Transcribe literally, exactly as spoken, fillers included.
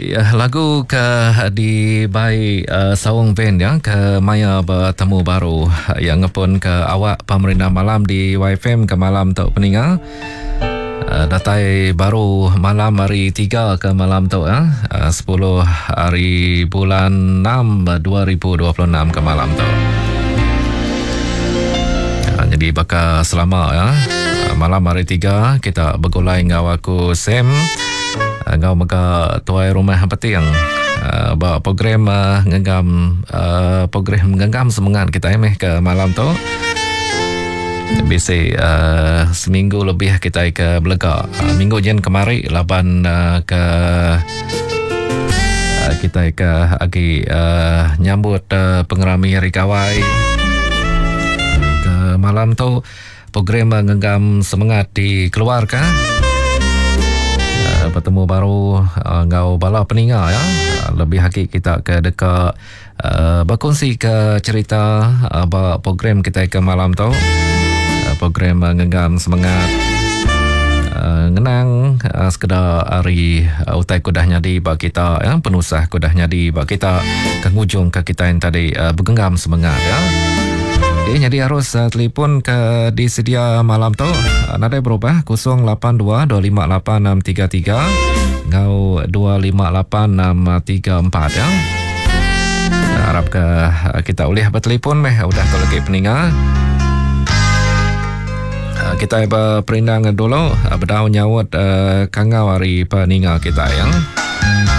Ya, lagu ke di by uh, Sawung Band ya ke Maya bertemu baru yang ngepun ke awak pemerintah malam di Y F M ke malam tu peningal. Uh, datai baru malam hari tiga ke malam tu ya. Uh, sepuluh hari bulan enam dua ribu dua puluh enam ke malam tu. Uh, jadi bakal selama ya. Uh, malam hari tiga kita bergulai dengan aku Sam. Ngau maka tuai rumah peti yang uh, bawa program uh, ngegam uh, program ngegam semangat kita emeh ke malam tu. Biasa uh, seminggu lebih kita ke Belega. Uh, minggu jen kemari laban uh, ke uh, kita ke agi uh, nyambut uh, pengerami Hari Kawai. Ke malam tu program uh, ngegam semangat dikeluarkan. Bertemu baru uh, ngau bala peninga ya. Uh, lebih hakik kita ke dekat uh, berkongsi ke cerita uh, program kita ke malam tu. Uh, program uh, ngegam semangat uh, ngenang uh, sekedar hari uh, utai kudahnya di bak kita ya, penusah kudahnya di bak kita ke hujung ke kita yang tadi uh, bergenggam semangat ya. Okay, jadi harus uh, telefon ke disedia malam tu. Uh, nada berubah kosong lapan dua dua lima lapan enam tiga tiga ngau dua lima lapan enam tiga empat ya. Uh, harap ke uh, kita boleh bertelefon meh udah kalau lagi peningal. Uh, kita berperindang dulu uh, berdaun nyawut uh, kangau hari peningal kita yang